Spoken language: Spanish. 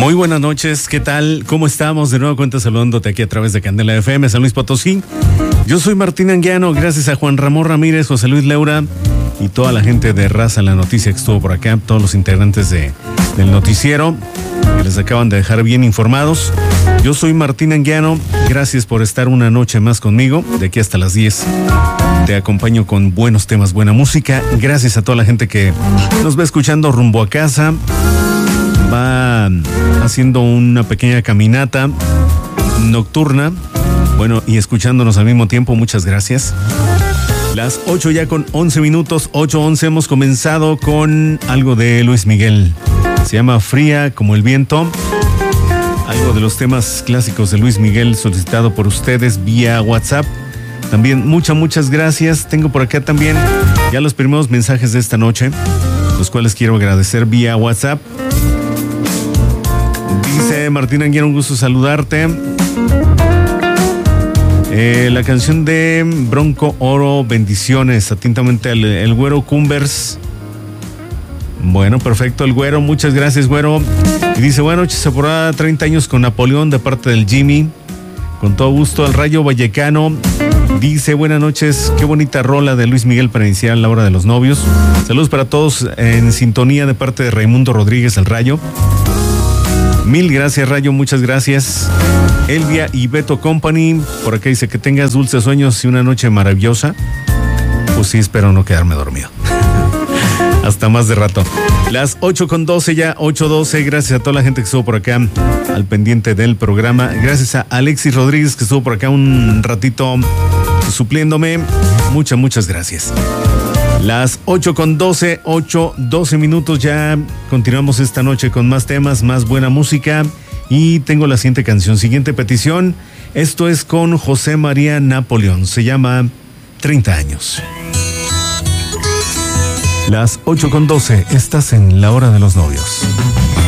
Muy buenas noches, ¿qué tal? ¿Cómo estamos? De nuevo cuenta saludándote aquí a través de Candela FM, San Luis Potosí. Yo soy Martín Anguiano, gracias a Juan Ramón Ramírez, José Luis Leura y toda la gente de Raza La Noticia que estuvo por acá, todos los integrantes del noticiero que les acaban de dejar bien informados. Yo soy Martín Anguiano, gracias por estar una noche más conmigo, de aquí hasta las 10. Te acompaño con buenos temas, buena música. Gracias a toda la gente que nos va escuchando rumbo a casa. Va haciendo una pequeña caminata nocturna. Bueno, y escuchándonos al mismo tiempo, muchas gracias. Las 8 ya con 11 minutos, 8:11, hemos comenzado con algo de Luis Miguel. Se llama Fría como el viento. Algo de los temas clásicos de Luis Miguel solicitado por ustedes vía WhatsApp. También muchas gracias. Tengo por acá también ya los primeros mensajes de esta noche, los cuales quiero agradecer vía WhatsApp. Dice Martín Anguiano, un gusto saludarte. La canción de Bronco Oro, bendiciones. Atentamente el Güero Cumbers. Bueno, perfecto, el Güero, muchas gracias, Güero. Y dice, buenas noches, temporada 30 años con Napoleón de parte del Jimmy. Con todo gusto, al Rayo Vallecano. Dice, buenas noches, qué bonita rola de Luis Miguel para iniciar la hora de los novios. Saludos para todos en sintonía de parte de Raimundo Rodríguez, el Rayo. Mil gracias, Rayo, muchas gracias. Elvia y Beto Company, por acá dice que tengas dulces sueños y una noche maravillosa. Pues sí, espero no quedarme dormido. Hasta más de rato. Las 8:12 ya, 8:12. Gracias a toda la gente que estuvo por acá al pendiente del programa. Gracias a Alexis Rodríguez que estuvo por acá un ratito supliéndome. Muchas gracias. Las 8:12, 8:12 minutos ya. Continuamos esta noche con más temas, más buena música. Y tengo la siguiente canción, siguiente petición. Esto es con José María Napoleón. Se llama 30 años. Las 8:12, estás en la hora de los novios.